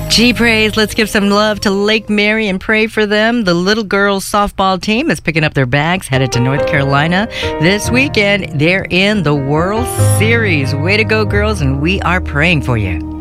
Gee, praise. Let's give some love to Lake Mary and pray for them. The little girls softball team is picking up their bags, headed to North Carolina this weekend. They're in the World Series. Way to go, girls, and we are praying for you.